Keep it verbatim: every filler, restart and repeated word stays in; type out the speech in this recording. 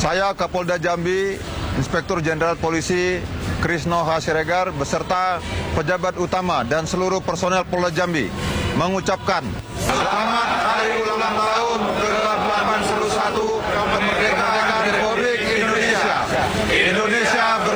Saya Kapolda Jambi, Inspektur Jenderal Polisi Krisno H. Siregar beserta pejabat utama dan seluruh personel Polda Jambi mengucapkan selamat hari ulang tahun ke delapan puluh satu kemerdekaan Republik Indonesia. Indonesia